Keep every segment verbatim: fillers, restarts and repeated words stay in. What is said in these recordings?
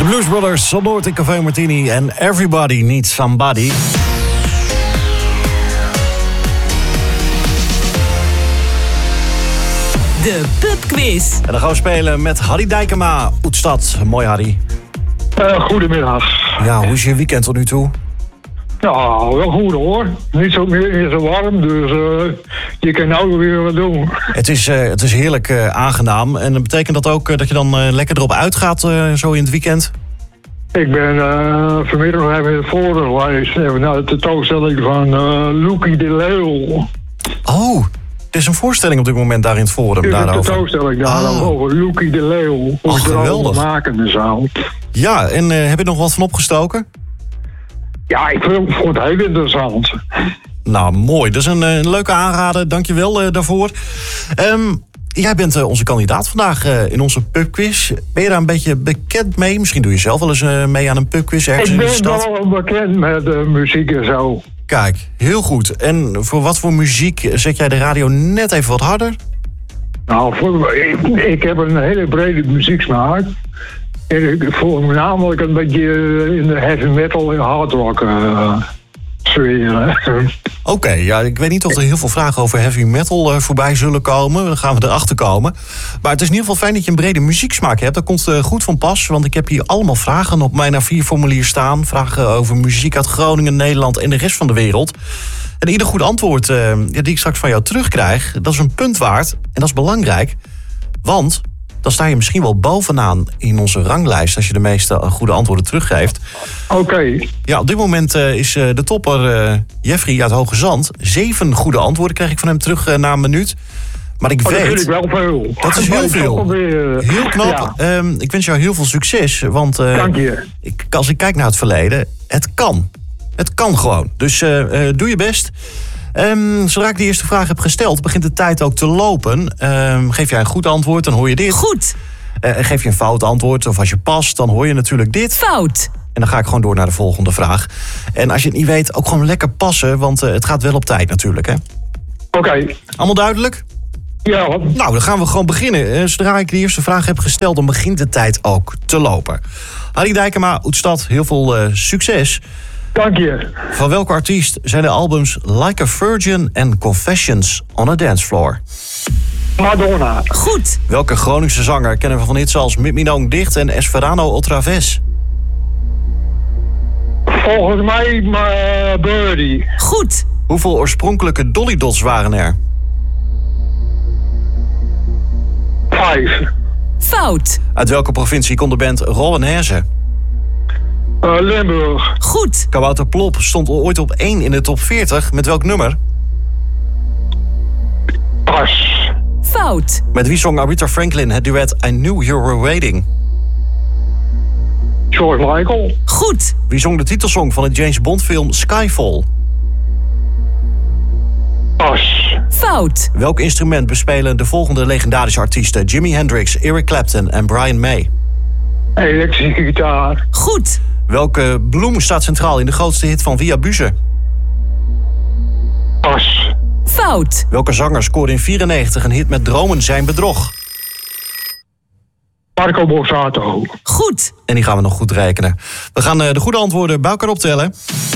De Blues Brothers, Zandvoort in Café Martini en Everybody Needs Somebody. De pubquiz. En dan gaan we spelen met Harry Dijkema, Oudstad. Mooi, Harry. Uh, goedemiddag. Ja, hoe is je weekend tot nu toe? Ja, wel goed hoor. Niet zo meer zo warm, dus uh, je kan nou weer wat doen. Het is, uh, het is heerlijk uh, aangenaam. En dat betekent dat ook uh, dat je dan uh, lekker erop uitgaat uh, zo in het weekend? Ik ben uh, vanmiddag nog even in het Forum geweest. Even naar de tentoonstelling van uh, Lucky de Leeuw. Oh, er is een voorstelling op dit moment daar in het Forum. Er is een daarover. tentoonstelling daarover, oh. over Lucky de Leeuw. Hoe oh, het geweldig. maken en zo. Ja, en uh, heb je er nog wat van opgestoken? Ja, ik vond, vond het heel interessant. Nou, mooi. Dat is een, een leuke aanrader. Dank je wel uh, daarvoor. Um, jij bent uh, onze kandidaat vandaag uh, in onze pubquiz. Ben je daar een beetje bekend mee? Misschien doe je zelf wel eens uh, mee aan een pubquiz ergens ik in de stad. Ik ben wel bekend met uh, muziek en zo. Kijk, heel goed. En voor wat voor muziek zet jij de radio net even wat harder? Nou, voor, ik, ik heb een hele brede muzieksmaak. Ik voel namelijk een beetje in de heavy metal en hard rock uh, sfeer. Oké, okay, ja, ik weet niet of er heel veel vragen over heavy metal uh, voorbij zullen komen. Dan gaan we erachter komen. Maar het is in ieder geval fijn dat je een brede muzieksmaak hebt. Dat komt uh, goed van pas, want ik heb hier allemaal vragen op mijn A vier formulier staan. Vragen over muziek uit Groningen, Nederland en de rest van de wereld. En ieder goed antwoord uh, ja, die ik straks van jou terugkrijg, dat is een punt waard. En dat is belangrijk, want dan sta je misschien wel bovenaan in onze ranglijst als je de meeste goede antwoorden teruggeeft. Oké. Okay. Ja, op dit moment uh, is uh, de topper uh, Jeffrey uit Hoge Zand. Zeven goede antwoorden krijg ik van hem terug uh, na een minuut. Maar ik oh, weet... Dat vind ik wel veel. Dat is heel veel. Heel knap. Ja. Um, ik wens jou heel veel succes. Want uh, dank je. Ik, als ik kijk naar het verleden, het kan. Het kan gewoon. Dus uh, uh, doe je best. Um, zodra ik de eerste vraag heb gesteld, begint de tijd ook te lopen. Um, geef jij een goed antwoord, dan hoor je dit. Goed. Uh, geef je een fout antwoord, of als je past, dan hoor je natuurlijk dit. Fout. En dan ga ik gewoon door naar de volgende vraag. En als je het niet weet, ook gewoon lekker passen, want uh, het gaat wel op tijd natuurlijk, hè? Oké. Okay. Allemaal duidelijk? Ja. Nou, dan gaan we gewoon beginnen. Uh, zodra ik de eerste vraag heb gesteld, dan begint de tijd ook te lopen. Harry Dijkema, Oudstad, heel veel uh, succes. Dank je. Van welke artiest zijn de albums Like a Virgin en Confessions on a Dance Floor? Madonna. Goed. Welke Groningse zanger kennen we van hits als Midminong Dicht en Esperano Otra Vez? Volgens mij uh, Birdie. Goed. Hoeveel oorspronkelijke Dolly Dots waren er? Vijf. Fout. Uit welke provincie kon de band Rowanese? Uh, Limburg. Goed. Kabouter Plop stond ooit op één in de top veertig. Met welk nummer? Pas. Fout. Met wie zong Aretha Franklin het duet I Knew You Were Waiting? George Michael. Goed. Wie zong de titelsong van de James Bond film Skyfall? Pas. Fout. Welk instrument bespelen de volgende legendarische artiesten? Jimi Hendrix, Eric Clapton en Brian May? Elektrische gitaar. Goed. Welke bloem staat centraal in de grootste hit van Via Buze? Pas. Fout. Welke zanger scoorde in vierennegentig een hit met Dromen zijn bedrog? Marco Borsato. Goed. En die gaan we nog goed rekenen. We gaan uh, de goede antwoorden bij elkaar optellen.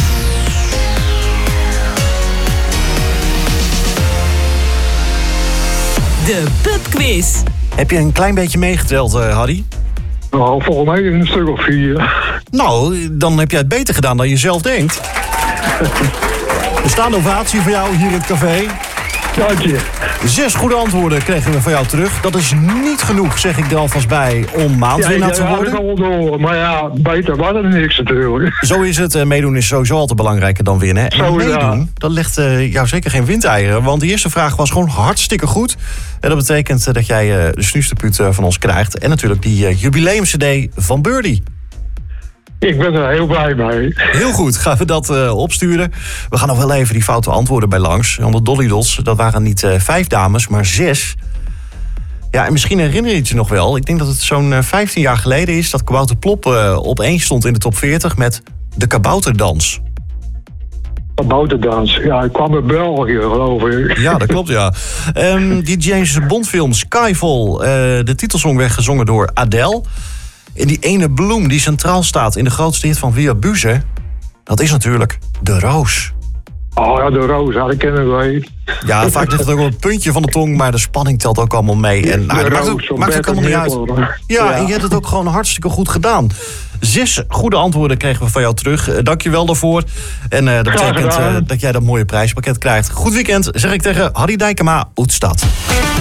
De pubquiz. Heb je een klein beetje meegeteld, uh, Harry? Nou, volgens mij een stuk of vier. Nou, dan heb jij het beter gedaan dan je zelf denkt. Er staat een ovatie voor jou hier in het café. Dank je. Zes goede antwoorden kregen we van jou terug. Dat is niet genoeg, zeg ik er alvast bij, om maandwinnaar te worden. Ja, ik door. Maar ja, beter was er niks natuurlijk. Zo is het. Meedoen is sowieso altijd belangrijker dan winnen. En Zo, meedoen, ja. dat legt uh, jou zeker geen windeieren. Want de eerste vraag was gewoon hartstikke goed. En dat betekent uh, dat jij uh, de snuisterpuut uh, van ons krijgt. En natuurlijk die uh, jubileum-cd van Birdie. Ik ben er heel blij mee. Heel goed, gaan we dat uh, opsturen. We gaan nog wel even die foute antwoorden bij langs. Want de Dolly Dots, dat waren niet uh, vijf dames, maar zes. Ja, en misschien herinner je het je nog wel. Ik denk dat het zo'n uh, vijftien jaar geleden is dat Kabouter Plop uh, op één stond in de top veertig met de Kabouterdans. Kabouterdans, ja, ik kwam uit België, geloof ik. Ja, dat klopt, ja. Um, die James Bond film Skyfall, uh, de titelsong werd gezongen door Adele. En die ene bloem die centraal staat in de grootste hit van Via Buze, dat is natuurlijk de roos. Oh ja, de roos, ja, dat kennen wij. Ja, vaak ligt het ook op het puntje van de tong, maar de spanning telt ook allemaal mee. En nou, De dat maakt roos ook, van maakt ook Bert allemaal niet uit. Mittel. Ja, Ja. en je hebt het ook gewoon hartstikke goed gedaan. Zes goede antwoorden kregen we van jou terug. Uh, Dank je wel daarvoor. En uh, dat Graag betekent uh, gedaan. dat jij dat mooie prijspakket krijgt. Goed weekend, zeg ik tegen Harry Dijkema, Oudstad.